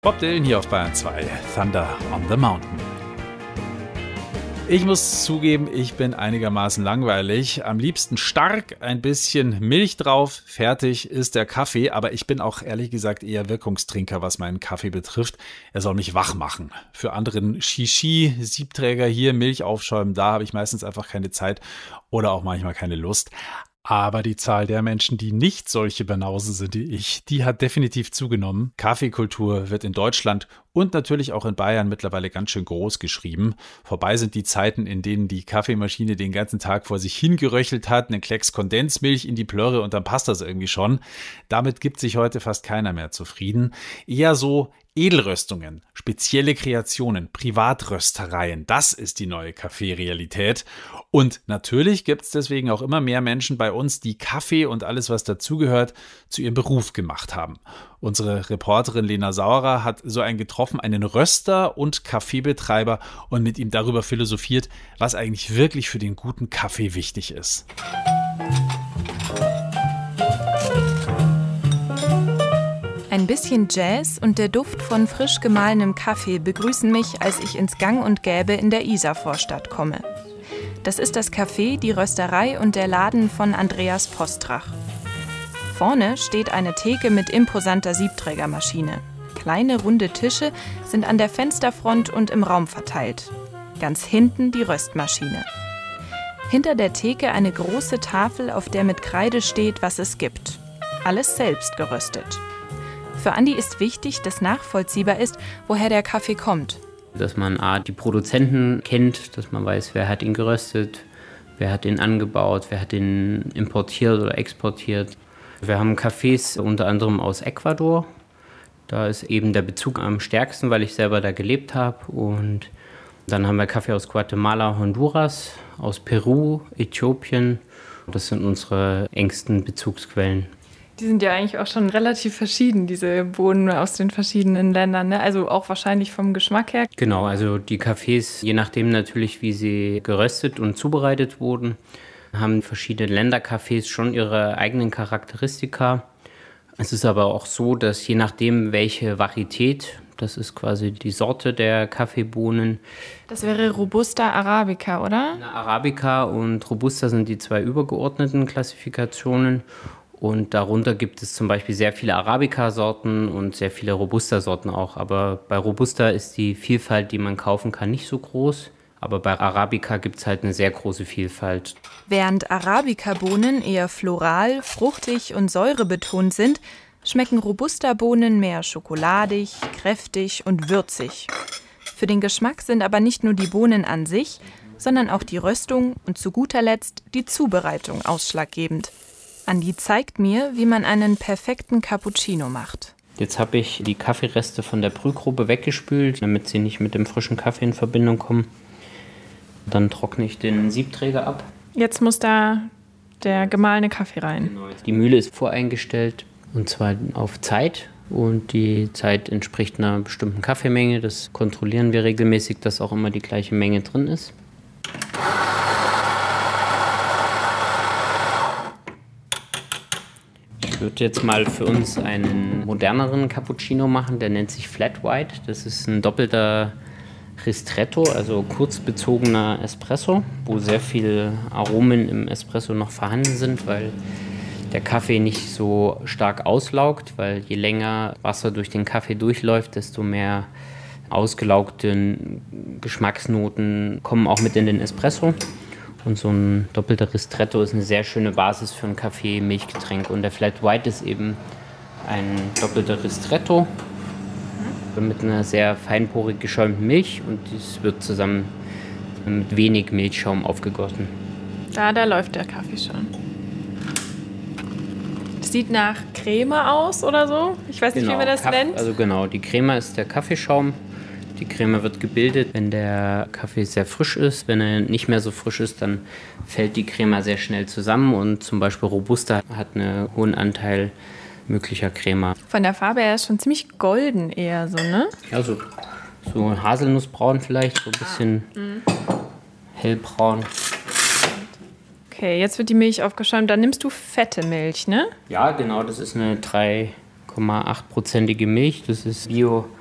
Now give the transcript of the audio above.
Bob Dylan hier auf Bayern 2, Thunder on the Mountain. Ich muss zugeben, ich bin einigermaßen langweilig. Am liebsten stark, ein bisschen Milch drauf, fertig ist der Kaffee. Aber ich bin auch ehrlich gesagt eher Wirkungstrinker, was meinen Kaffee betrifft. Er soll mich wach machen. Für anderen Shishi, Siebträger hier, Milch aufschäumen, da habe ich meistens einfach keine Zeit oder auch manchmal keine Lust. Aber die Zahl der Menschen, die nicht solche Banausen sind wie ich, die hat definitiv zugenommen. Kaffeekultur wird in Deutschland und natürlich auch in Bayern mittlerweile ganz schön groß geschrieben. Vorbei sind die Zeiten, in denen die Kaffeemaschine den ganzen Tag vor sich hingeröchelt hat, einen Klecks Kondensmilch in die Plörre und dann passt das irgendwie schon. Damit gibt sich heute fast keiner mehr zufrieden. Eher so Edelröstungen, spezielle Kreationen, Privatröstereien, das ist die neue Kaffeerealität. Und natürlich gibt es deswegen auch immer mehr Menschen bei uns, die Kaffee und alles, was dazugehört, zu ihrem Beruf gemacht haben. Unsere Reporterin Lena Sauerer hat so einen getroffen, einen Röster und Kaffeebetreiber, und mit ihm darüber philosophiert, was eigentlich wirklich für den guten Kaffee wichtig ist. Ein bisschen Jazz und der Duft von frisch gemahlenem Kaffee begrüßen mich, als ich ins Gang und Gäbe in der Isarvorstadt komme. Das ist das Café, die Rösterei und der Laden von Andreas Postrach. Vorne steht eine Theke mit imposanter Siebträgermaschine. Kleine, runde Tische sind an der Fensterfront und im Raum verteilt. Ganz hinten die Röstmaschine. Hinter der Theke eine große Tafel, auf der mit Kreide steht, was es gibt. Alles selbst geröstet. Für Andi ist wichtig, dass nachvollziehbar ist, woher der Kaffee kommt. Dass man die Produzenten kennt, dass man weiß, wer hat ihn geröstet, wer hat ihn angebaut, wer hat ihn importiert oder exportiert. Wir haben Kaffees unter anderem aus Ecuador. Da ist eben der Bezug am stärksten, weil ich selber da gelebt habe. Und dann haben wir Kaffee aus Guatemala, Honduras, aus Peru, Äthiopien. Das sind unsere engsten Bezugsquellen. Die sind ja eigentlich auch schon relativ verschieden, diese Bohnen aus den verschiedenen Ländern, ne? Also auch wahrscheinlich vom Geschmack her. Genau, also die Kaffees, je nachdem natürlich, wie sie geröstet und zubereitet wurden, haben verschiedene Länderkaffees schon ihre eigenen Charakteristika. Es ist aber auch so, dass je nachdem, welche Varietät, das ist quasi die Sorte der Kaffeebohnen. Das wäre Robusta Arabica, oder? Arabica und Robusta sind die zwei übergeordneten Klassifikationen. Und darunter gibt es zum Beispiel sehr viele Arabica-Sorten und sehr viele Robusta-Sorten auch. Aber bei Robusta ist die Vielfalt, die man kaufen kann, nicht so groß. Aber bei Arabica gibt es halt eine sehr große Vielfalt. Während Arabica-Bohnen eher floral, fruchtig und säurebetont sind, schmecken Robusta-Bohnen mehr schokoladig, kräftig und würzig. Für den Geschmack sind aber nicht nur die Bohnen an sich, sondern auch die Röstung und zu guter Letzt die Zubereitung ausschlaggebend. Andi zeigt mir, wie man einen perfekten Cappuccino macht. Jetzt habe ich die Kaffeereste von der Brühgrube weggespült, damit sie nicht mit dem frischen Kaffee in Verbindung kommen. Dann trockne ich den Siebträger ab. Jetzt muss da der gemahlene Kaffee rein. Genau. Die Mühle ist voreingestellt, und zwar auf Zeit. Und die Zeit entspricht einer bestimmten Kaffeemenge. Das kontrollieren wir regelmäßig, dass auch immer die gleiche Menge drin ist. Ich würde jetzt mal für uns einen moderneren Cappuccino machen, der nennt sich Flat White. Das ist ein doppelter Ristretto, also kurzbezogener Espresso, wo sehr viele Aromen im Espresso noch vorhanden sind, weil der Kaffee nicht so stark auslaugt, weil je länger Wasser durch den Kaffee durchläuft, desto mehr ausgelaugte Geschmacksnoten kommen auch mit in den Espresso. Und so ein doppelter Ristretto ist eine sehr schöne Basis für ein Kaffee-Milchgetränk. Und der Flat White ist eben ein doppelter Ristretto mit einer sehr feinporig geschäumten Milch. Und dies wird zusammen mit wenig Milchschaum aufgegossen. Da läuft der Kaffee schon. Das sieht nach Creme aus oder so. Ich weiß nicht, wie man das nennt. Also genau, die Creme ist der Kaffeeschaum. Die Creme wird gebildet, wenn der Kaffee sehr frisch ist. Wenn er nicht mehr so frisch ist, dann fällt die Creme sehr schnell zusammen. Und zum Beispiel Robusta hat einen hohen Anteil möglicher Creme. Von der Farbe her ist schon ziemlich golden eher so, ne? Ja, so Haselnussbraun vielleicht, so ein bisschen hellbraun. Okay, jetzt wird die Milch aufgeschäumt. Dann nimmst du fette Milch, ne? Ja, genau, das ist eine 3,8%ige Milch. Das ist Bio